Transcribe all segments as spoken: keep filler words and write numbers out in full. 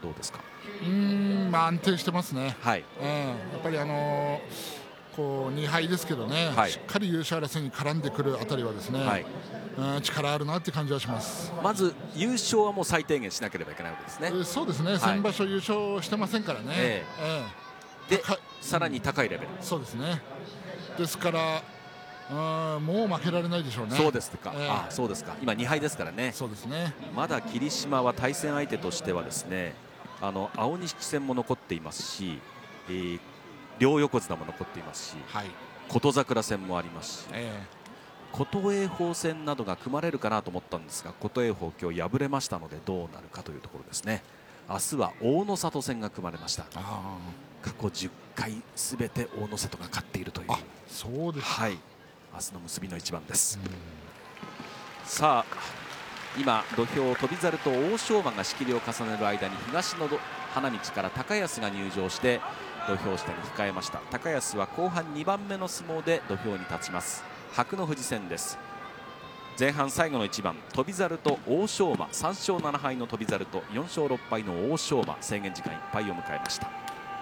どうですか？ うーん、まあ、安定してますね。 はい、 うん、やっぱりあのー、こうにはいですけどね、 はい、 しっかり優勝争いに絡んでくるあたりはですね、 はい、 うん、力あるなって感じはします。 まず優勝はもう最低限しなければいけないわけですね。 えーそうですね、 はい、 先場所優勝してませんからね。 えええ、で高いさらに高いレベル、 そうですね。ですから、うん、もう負けられないでしょうね。 そうですか、 えあそうですか、今にはいですからね。 そうですね。 まだ霧島は対戦相手としてはですね、あの青錦戦も残っていますし、えー両横綱も残っていますし、 はい。 琴櫻戦もありますし、 え琴栄鵬戦などが組まれるかなと思ったんですが、琴栄鵬今日敗れましたのでどうなるかというところですね。明日は大野里戦が組まれました。 あ過去じゅっかいすべて大野里が勝っているという、 あ、そうですか。 はい、明日の結びの一番です。さあ今土俵、翔猿と欧勝馬が仕切りを重ねる間に東の花道から高安が入場して土俵下に控えました。高安は後半にばんめの相撲で土俵に立ちます。白の富士戦です。前半最後の一番、翔猿と欧勝馬、さんしょうななはいの翔猿とよんしょうろっぱいの欧勝馬、制限時間いっぱいを迎えました。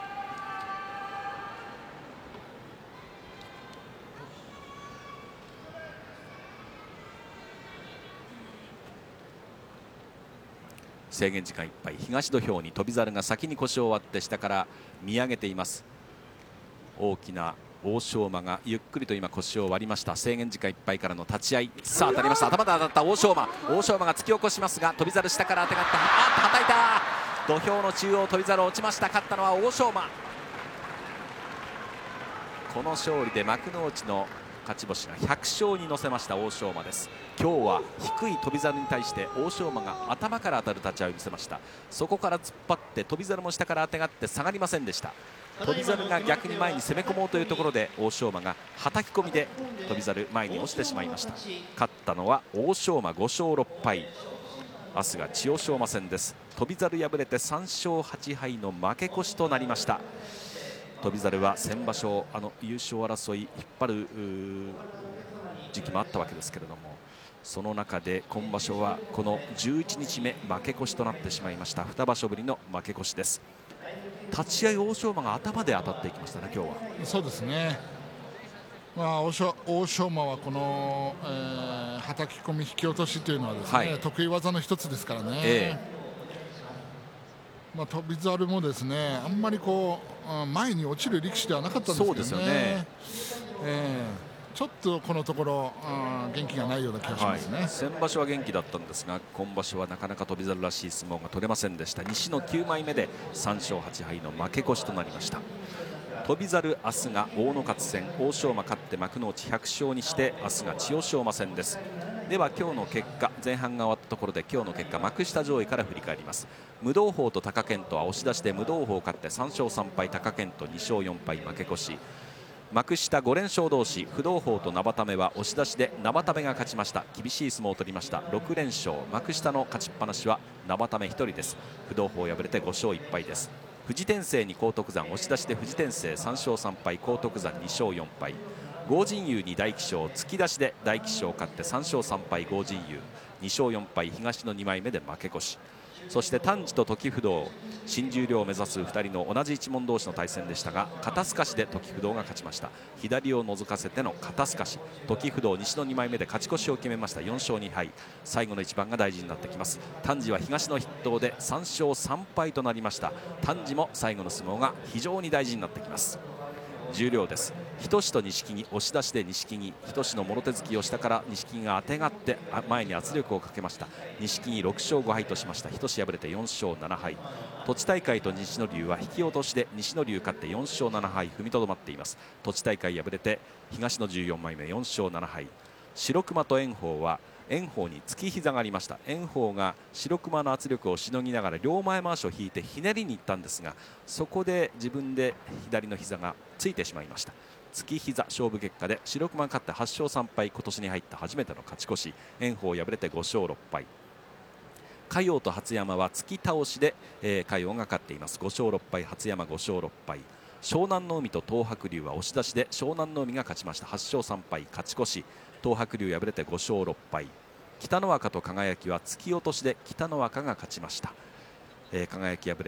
制限時間いっぱい、東土俵に翔猿が先に腰を割って下から見上げています。大きな欧勝馬がゆっくりと今腰を割りました。制限時間いっぱいからの立ち合い、さあ当たりました。頭で当たった欧勝馬、欧勝馬が突き起こしますが翔猿下からあてがった、あっとはたいた、土俵の中央翔猿落ちました。勝ったのは欧勝馬。この勝利で幕内の勝ち星がひゃくしょうに乗せました欧勝馬です。今日は低い翔猿に対して欧勝馬が頭から当たる立ち合いを見せました。そこから突っ張って翔猿も下からあてがって下がりませんでした。翔猿が逆に前に攻め込もうというところで欧勝馬がはたき込みで翔猿前に落ちてしまいました。勝ったのは欧勝馬ごしょうろっぱい。明日が千代翔馬戦です。翔猿敗れてさんしょうはちはいの負け越しとなりました。翔猿は先場所あの優勝争い引っ張る時期もあったわけですけれども、その中で今場所はこのじゅういちにちめ負け越しとなってしまいました。に場所ぶりの負け越しです。立ち合い欧勝馬が頭で当たっていきましたね今日は。 そうですね。まあ、欧勝欧勝馬はこの、えー、はたき込み引き落としというのはですね、 はい、 得意技の一つですからね。 えまあ、翔猿もですね、あんまりこう前に落ちる力士ではなかったんですけどね。 そうですよね。 えーちょっとこのところ元気がないような気がしますね。 はい、先場所は元気だったんですが今場所はなかなか翔猿らしい相撲が取れませんでした。西のきゅうまいめでさんしょうはちはいの負け越しとなりました。翔猿明日が大野勝戦、欧勝馬勝って幕内ひゃくしょうにして明日が千代翔馬戦です。では今日の結果、前半が終わったところで今日の結果、幕下上位から振り返ります。無道鵬と貴健斗は押し出しで無道鵬勝ってさんしょうさんぱい、貴健斗にしょうよんぱい負け越し。幕下ご連勝同士、不動鵬と生田目は押し出しで生田目が勝ちました。厳しい相撲を取りました。ろくれんしょう、幕下の勝ちっぱなしは生田目ひとりです。不動鵬敗れてごしょういっぱいです。富士天聖に荒篤山、押し出しで富士天聖さんしょうさんぱい、荒篤山にしょうよんぱい。豪神雄に大喜翔、突き出しで大喜翔勝ってさんしょうさんぱい、豪神雄にしょうよんぱい、東のにまいめで負け越し。そして丹治と時不動、新十両を目指すふたりの同じ一門同士の対戦でしたが、肩透かしで時不動が勝ちました。左を覗かせての肩透かし、時不動西のにまいめで勝ち越しを決めました。よんしょうにはい、最後の一番が大事になってきます。丹治は東の筆頭でさんしょうさんぱいとなりました。丹治も最後の相撲が非常に大事になってきます。十両です。日翔と錦木、押し出しで錦木、日翔のもろ手突きを下から錦木があてがって前に圧力をかけました。錦木ろくしょうごはいとしました。日翔敗れてよんしょうななはい。栃大会と西の龍は引き落としで西の龍勝ってよんしょうななはい、踏みとどまっています。栃大会敗れて東のじゅうよんまいめよんしょうななはい。白熊と炎鵬は炎鵬に突き膝がありました。炎鵬が白熊の圧力をしのぎながら両前回しを引いてひねりに行ったんですが、そこで自分で左の膝がついてしまいました。突き膝勝負結果で白熊が勝ってはっしょうさんぱい、今年に入った初めての勝ち越し。炎鵬敗れてごしょうろっぱい。嘉陽と初山は突き倒しで、えー、嘉陽が勝っています。ごしょうろっぱい、初山ごしょうろっぱい。湘南の海と東白龍は押し出しで湘南の海が勝ちました。はっしょうさんぱい、勝ち越し。東白龍敗れてごしょうろっぱい。北の若と輝は突き落としで北の若が勝ちました。えー、輝敗れ